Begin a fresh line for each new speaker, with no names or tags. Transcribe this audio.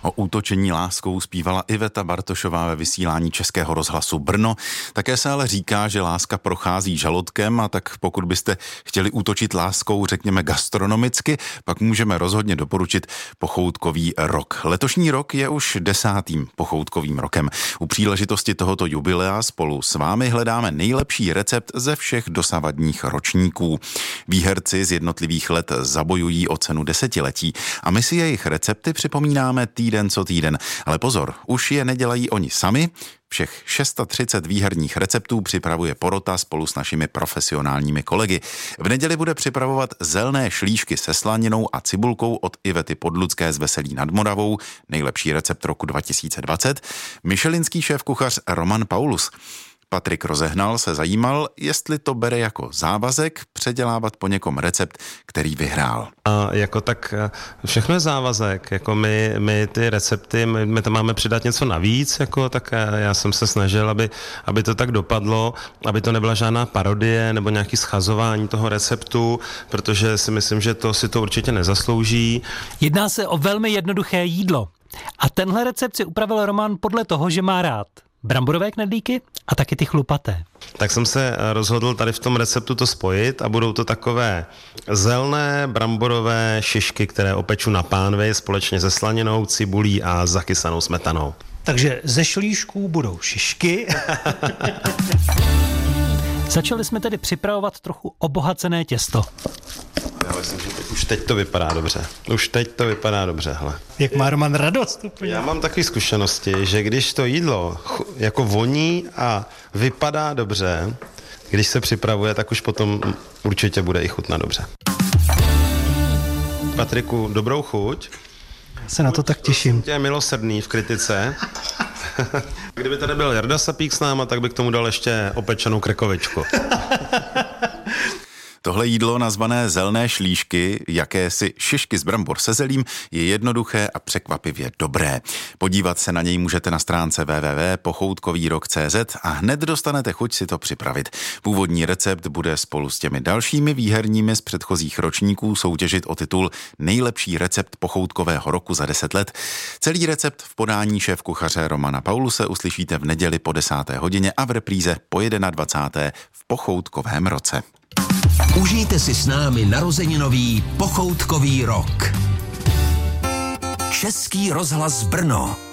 O útočení láskou zpívala Iveta Bartošová ve vysílání Českého rozhlasu Brno. Také se ale říká, že láska prochází žaludkem, a tak pokud byste chtěli útočit láskou, řekněme gastronomicky, pak můžeme rozhodně doporučit pochoutkový rok. Letošní rok je už 10. pochoutkovým rokem. U příležitosti tohoto jubilea spolu s vámi hledáme nejlepší recept ze všech dosavadních ročníků. Výherci z jednotlivých let zabojují o cenu desetiletí a my si jejich recepty připomínáme týden co týden. Ale pozor, už je nedělají oni sami. Všech 630 výherních receptů připravuje porota spolu s našimi profesionálními kolegy. V neděli bude připravovat zelné šlíšky se slaninou a cibulkou od Ivety Podlucké z Veselí nad Moravou, nejlepší recept roku 2020, michelinský šéfkuchař Roman Paulus. Patrik Rozehnal se zajímal, jestli to bere jako závazek předělávat po někom recept, který vyhrál.
Jako tak všechno je závazek, jako my ty recepty, my tam máme přidat něco navíc, jako tak já jsem se snažil, aby to tak dopadlo, aby to nebyla žádná parodie nebo nějaký schazování toho receptu, protože si myslím, že to si to určitě nezaslouží.
Jedná se o velmi jednoduché jídlo a tenhle recept si upravil Roman podle toho, že má rád bramborové knedlíky a taky ty chlupaté.
Tak jsem se rozhodl tady v tom receptu to spojit a budou to takové zelné bramborové šišky, které opeču na pánvi společně se slaninou, cibulí a zachysanou smetanou.
Takže ze šlíšků budou šišky. Začali jsme tedy připravovat trochu obohacené těsto.
Já myslím, že už teď to vypadá dobře, hele.
Jak má Roman radost úplně.
Já mám takové zkušenosti, že když to jídlo jako voní a vypadá dobře, když se připravuje, tak už potom určitě bude i chutnat dobře. Patriku, dobrou chuť.
Se na to tak těším.
Je milosrdný v kritice. Kdyby tady byl Jarda Sapík s náma, tak by k tomu dal ještě opečenou krekovičku.
Tohle jídlo nazvané zelné šlíšky, jakési šišky z brambor se zelím, je jednoduché a překvapivě dobré. Podívat se na něj můžete na stránce www.pochoutkovýrok.cz a hned dostanete chuť si to připravit. Původní recept bude spolu s těmi dalšími výherními z předchozích ročníků soutěžit o titul Nejlepší recept pochoutkového roku za 10 let. Celý recept v podání šéfkuchaře Romana Pauluse uslyšíte v neděli po 10. hodině a v repríze po 21. v pochoutkovém roce.
Užijte si s námi narozeninový pochoutkový rok. Český rozhlas Brno.